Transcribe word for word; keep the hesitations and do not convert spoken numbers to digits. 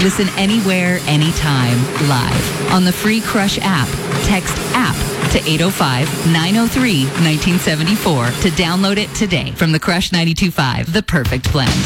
Listen anywhere, anytime, live on the free Crush app. Text app to eight oh five, nine oh three, nineteen seventy-four to download it today from the Crush ninety-two point five, the perfect blend.